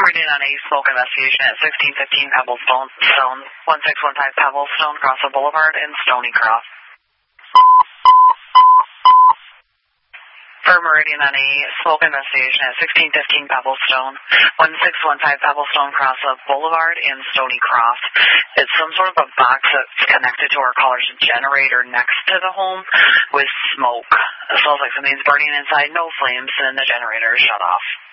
Meridian on a smoke investigation at 1615 Pebblestone, 1615 Pebblestone, Crossville Boulevard in Stony Cross. For Meridian on a smoke investigation at 1615 Pebblestone, 1615 Pebblestone, Crossville Boulevard in Stony Cross. It's some sort of a box that's connected to our caller's generator next to the home with smoke. It smells like something's burning inside, no flames, and the generator is shut off.